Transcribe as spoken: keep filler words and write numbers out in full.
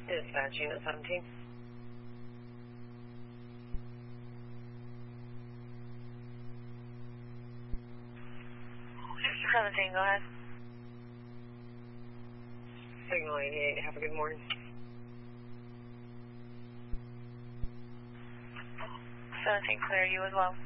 Dispatch Unit seventeen. seventeen, go ahead. Signal eighty-eight, have a good morning. seventeen, clear, you as well.